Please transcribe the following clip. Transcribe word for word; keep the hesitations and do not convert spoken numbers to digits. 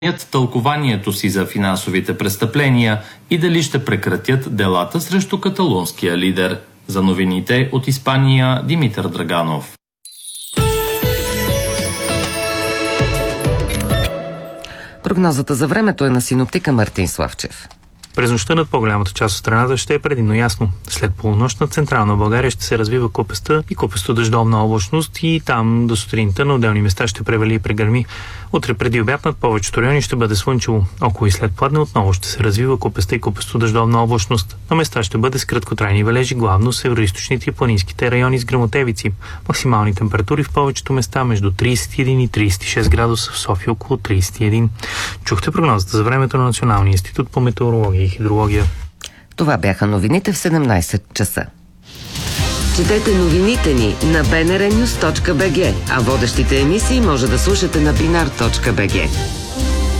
тълкованието си за финансовите престъпления и дали ще прекратят делата срещу каталунския лидер. За новините от Испания, Димитър Драганов. Прогнозата за времето е на синоптика Мартин Славчев. През нощта над по-голямата част от страната ще е предимно ясно. След полунощ над централна България ще се развива купеста и купесто дъждовна облачност и там до сутринта на отделни места ще превали и прегърми. Утре преди обяд над повечето райони ще бъде слънчево. Около и след пладне отново ще се развива купеста и купесто дъждовна облачност. На места ще бъде с краткотрайни валежи, главно североизточните и планинските райони с гръмотевици. Максимални температури в повечето места между тридесет и един и тридесет и шест градуса, в София около тридесет и един. Чухте прогнозата за времето на Националния институт по метеорология и хидрология. Това бяха новините в седемнайсет часа. Четете новините ни на би ен ар нюз точка би джи, а водещите емисии може да слушате на бинар точка би джи.